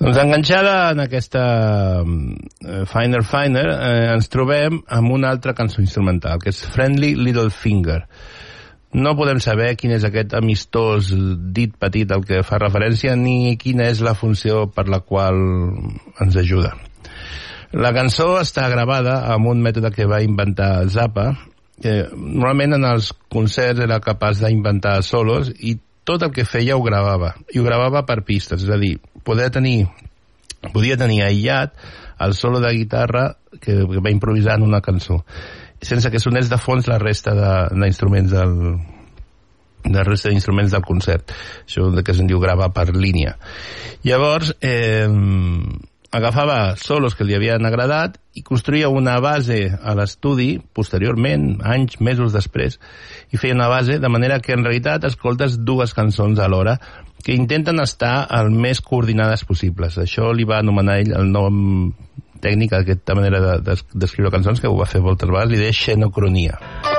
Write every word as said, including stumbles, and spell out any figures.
Doncs enganxada en aquesta uh, Finer Finer eh, ens trobem amb una altra cançó instrumental, que és Friendly Little Finger. No podem saber quin és aquest amistós dit petit al que fa referència, ni quina és la funció per la qual ens ajuda. La cançó està gravada amb un mètode que va inventar Zappa, que normalment en els concerts era capaç d'inventar solos i tot el que feia ho gravava, i ho gravava per pistes, és a dir, podia tenir, podia tenir aïllat el solo de guitarra que va improvisar en una cançó, sense que sonés de fons la resta d'instruments del, de resta d'instruments del concert. Això que se'n diu gravar per línia. Llavors, eh, agafava solos que li havien agradat i construïa una base a l'estudi, posteriorment, anys, mesos després, i feia una base de manera que en realitat escoltes dues cançons alhora que intenten estar el més coordinades possibles. Això li va anomenar ell el nom tècnic a aquesta manera d'escriure de, de, cançons, que ho va fer moltes vegades, li deia xenocronia.